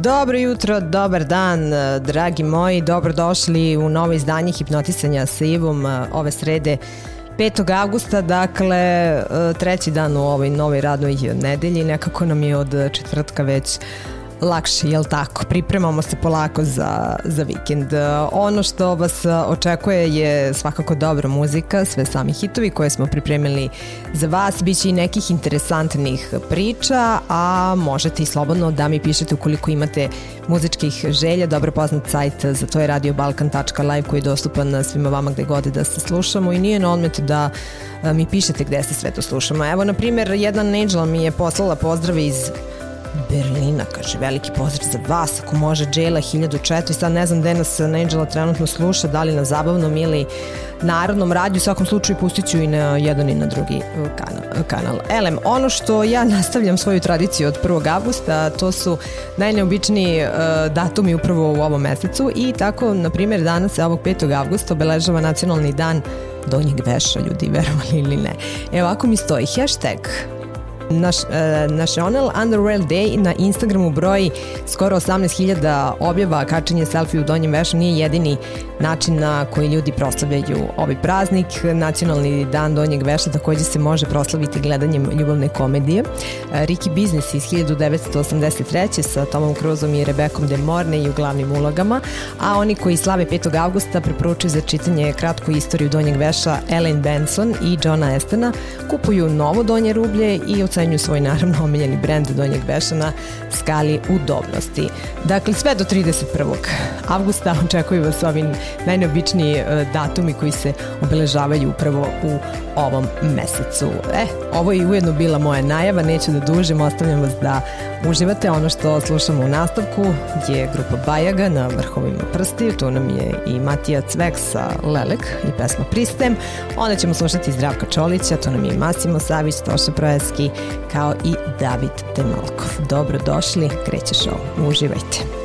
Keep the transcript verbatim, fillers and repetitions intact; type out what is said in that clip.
Dobro jutro, dobar dan, dragi moji, dobrodošli u novo izdanje Hipnotisanja sa Ivom ove srede petog avgusta, dakle treći dan u ovoj novoj radnoj nedelji, nekako nam je od četvrtka već lakše, jel tako? Pripremamo se polako za, za vikend. Ono što vas očekuje je svakako dobra muzika, sve sami hitovi koje smo pripremili za vas, bit će i nekih interesantnih priča, a možete i slobodno da mi pišete ukoliko imate muzičkih želja. Dobro poznat sajt za to je radio balkan tačka live koji je dostupan svima vama gde god da se slušamo i nije na odmet da mi pišete gde se sve to slušamo. Evo, na primjer, jedan Angel mi je poslala pozdrave iz Berlina, kaže, veliki pozdrav za vas, ako može, Jayla hiljadu četiri, sad ne znam gde nas Angela trenutno sluša, da li na zabavnom ili narodnom radiju, u svakom slučaju pustit ću i na jedan i na drugi kanal. kanal. Elem, ono što ja nastavljam svoju tradiciju od prvog avgusta, to su najneobičniji uh, datumi upravo u ovom mesecu i tako, na primjer, danas ovog petog avgusta obeležava nacionalni dan donjeg veša, ljudi, verovali ili ne. Evo, ako mi stoji hashtag Naš, uh, National Underwear Day na Instagramu broji skoro osamnaest hiljada objava, kačenje selfie u donjem vešu nije jedini način na koji ljudi proslavljaju ovaj praznik. Nacionalni dan donjeg veša također se može proslaviti gledanjem ljubavne komedije uh, Ricky Business iz hiljadu devetsto osamdeset treće sa Tomom Cruzom i Rebekom De Mornay i u glavnim ulogama, a oni koji slave petog avgusta preporučuju za čitanje kratku istoriju donjeg veša Ellen Benson i Johna Estona, kupuju novo donje rublje i ocenjuju svoj naravno omiljeni brend donjeg veša na skali udobnosti. Dakle, sve do trideset prvog avgusta očekuju vas ovi najneobičniji datumi koji se obeležavaju upravo u ovom mesecu. E, ovo je ujedno bila moja najava, neću da dužim, ostavljam vas da uživate. Ono što slušamo u nastavku je grupa Bajaga na Vrhovima prstiju, tu nam je i Matija Cvek sa Lelek i pesma Pristem. Onda ćemo slušati Zdravka Čolića, tu nam je Masimo Savić, Toša Projeski, kao i David Demolkov. Dobrodošli, kreće show, uživajte.